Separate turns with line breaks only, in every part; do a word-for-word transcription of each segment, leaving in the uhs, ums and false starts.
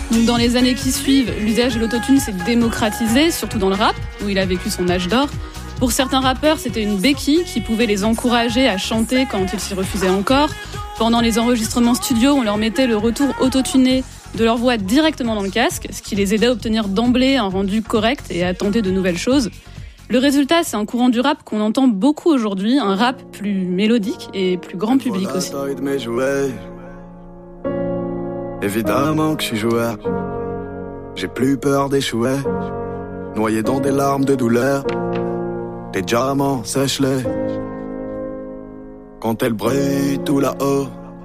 Donc dans les années qui suivent, l'usage de l'autotune s'est démocratisé, surtout dans le rap, où il a vécu son âge d'or. Pour certains rappeurs, c'était une béquille qui pouvait les encourager à chanter quand ils s'y refusaient encore. Pendant les enregistrements studio, on leur mettait le retour autotuné de leur voix directement dans le casque, ce qui les aidait à obtenir d'emblée un rendu correct et à tenter de nouvelles choses. Le résultat, c'est un courant du rap qu'on entend beaucoup aujourd'hui, un rap plus mélodique et plus grand public aussi.
Évidemment que je suis joueur, j'ai plus peur d'échouer, noyé dans des larmes de douleur, tes diamants sèche-les, quand elle brille tout là-haut.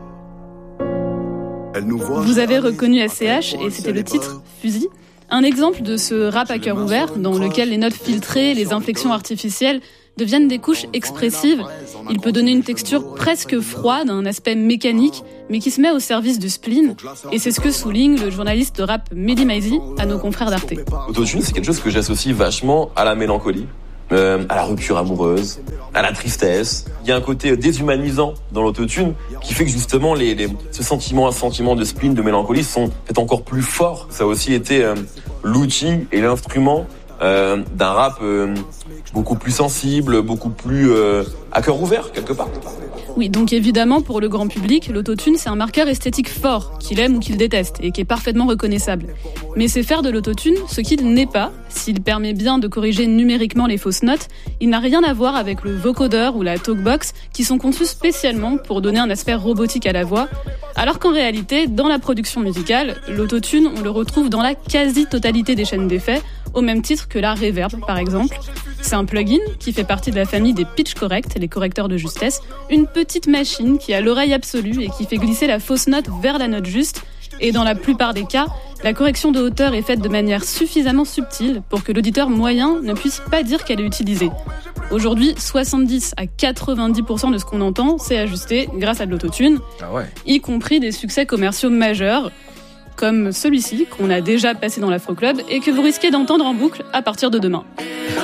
Vous avez reconnu S C H et c'était le titre Fusil. Un exemple de ce rap à cœur ouvert dans lequel les notes filtrées, les inflexions artificielles deviennent des couches expressives. Il peut donner une texture presque froide, un aspect mécanique, mais qui se met au service du spleen. Et c'est ce que souligne le journaliste de rap Mehdi Maizi à nos confrères d'Arte.
L'autotune, c'est quelque chose que j'associe vachement à la mélancolie. Euh, à la rupture amoureuse, à la tristesse. Il y a un côté déshumanisant dans l'autotune qui fait que justement les, les, ce sentiment, un sentiment de spleen, de mélancolie sont peut-être encore plus forts. Ça a aussi été euh, l'outil et l'instrument euh, d'un rap euh, beaucoup plus sensible, beaucoup plus euh, à cœur ouvert quelque part.
Oui, donc évidemment, pour le grand public, l'autotune, c'est un marqueur esthétique fort, qu'il aime ou qu'il déteste, et qui est parfaitement reconnaissable. Mais c'est faire de l'autotune ce qu'il n'est pas. S'il permet bien de corriger numériquement les fausses notes, il n'a rien à voir avec le vocodeur ou la talkbox, qui sont conçus spécialement pour donner un aspect robotique à la voix, alors qu'en réalité, dans la production musicale, l'autotune, on le retrouve dans la quasi-totalité des chaînes d'effets, au même titre que la reverb, par exemple. C'est un plugin qui fait partie de la famille des pitch corrects, les correcteurs de justesse, une petite machine qui a l'oreille absolue et qui fait glisser la fausse note vers la note juste. Et dans la plupart des cas, la correction de hauteur est faite de manière suffisamment subtile pour que l'auditeur moyen ne puisse pas dire qu'elle est utilisée. Aujourd'hui, soixante-dix à quatre-vingt-dix pour cent de ce qu'on entend, c'est ajusté grâce à de l'autotune,
Ah ouais.
y compris des succès commerciaux majeurs, comme celui-ci qu'on a déjà passé dans l'Afro Club et que vous risquez d'entendre en boucle à partir de demain.